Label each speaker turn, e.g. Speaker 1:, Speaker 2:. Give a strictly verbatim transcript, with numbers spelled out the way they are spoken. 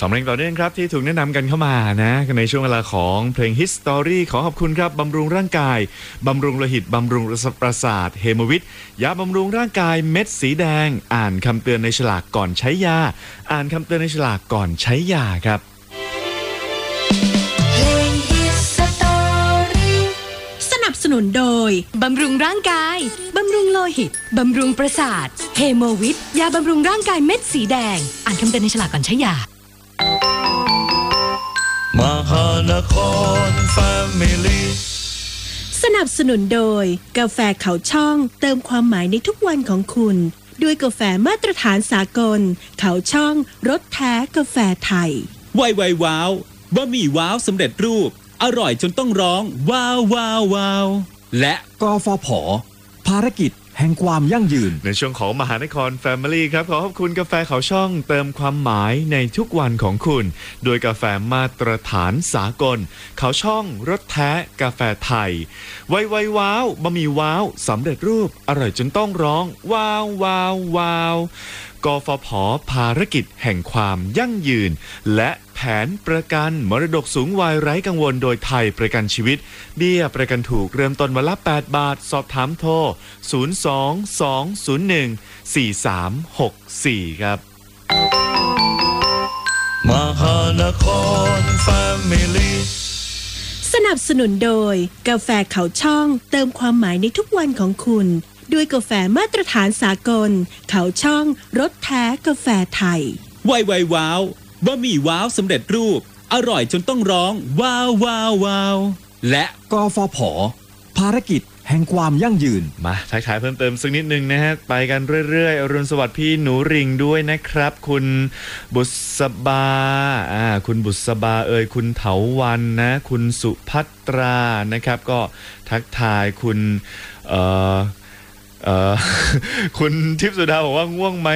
Speaker 1: สองเพลงต่อเนื่องครับที่ถูกแนะนำกันเข้ามานะในช่วงเวลาของเพลง Hit Story ขอขอบคุณครับบำรุงร่างกายบำรุงโลหิตบำรุงประสาทเฮโมวิตยาบำรุงร่างกายเม็ดสีแดงอ่านคำเตือนในฉลากก่อนใช้ยาอ่านคำเตือนในฉลากก่อนใช้ยาครับ
Speaker 2: สนับสนุนโดยบำรุงร่างกายบำรุงโลหิตบำรุงประสาทเฮโมวิตยาบำรุงร่างกายเม็ดสีแดงอ่านคำเตือนในฉลากก่อนใช้ยาม
Speaker 3: หานครแฟมิลี่
Speaker 2: สนับสนุนโดยกาแฟเขาช่องเติมความหมายในทุกวันของคุณด้วยกาแฟมาตรฐานสากลเขาช่องรสแท้กาแฟไทย
Speaker 4: ไวไวว้าวบะหมี่ว้าวสำเร็จรูปอร่อยจนต้องร้องว้าวว้าวว้าวและ
Speaker 5: กฟผ.ภารกิจแห่งความยั่งยืน
Speaker 1: ในช่วงของมหานคร Family ครับขอขอบคุณกาแฟเขาช่องเติมความหมายในทุกวันของคุณโดยกาแฟมาตรฐานสากลเขาช่องรสแท้กาแฟไทยไวไวว้าวบะหมี่ว้าวสำเร็จรูปอร่อยจนต้องร้องว้าวว้าวว้าวกฟผ.ภารกิจแห่งความยั่งยืนและแผนประกันมรดกสูงวัยไร้กังวลโดยไทยประกันชีวิตเบี้ยประกันถูกเริ่มต้นวันละแปดบาทสอบถามโทรศูนย์ สอง สอง ศูนย์ หนึ่ง สี่ สาม หก สี่ครับ
Speaker 3: มหานครแฟมิลี่
Speaker 2: สนับสนุนโดยกาแฟเขาช่องเติมความหมายในทุกวันของคุณด้วยกาแฟมาตรฐานสากลเขาช่องรสแท้กาแฟไทย
Speaker 4: ไวไวว้าวบะหมี่ว้าวสำเร็จรูปอร่อยจนต้องร้องว้าวว้าวว้าวและ
Speaker 5: กฟผ.ภารกิจแห่งความยั่งยืน
Speaker 1: มาทักทายเพิ่มเติมสักนิดนึงนะฮะไปกันเรื่อยๆอรุณสวัสดิ์พี่หนูริงด้วยนะครับคุณบุษบาอ่าคุณบุษบาเอ่ยคุณเถาวันนะคุณสุภัตรานะครับก็ทักทายคุณเอ่อเอ่อคุณทิพย์สุดาบอกว่าง่วงไหม